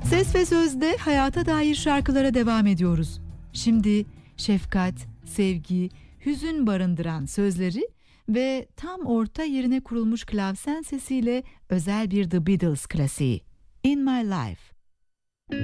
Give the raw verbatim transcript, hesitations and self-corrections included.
Ses ve sözde hayata dair şarkılara devam ediyoruz. Şimdi şefkat, sevgi, hüzün barındıran sözleri ve tam orta yerine kurulmuş klavsen sesiyle özel bir The Beatles klasiği. In My Life.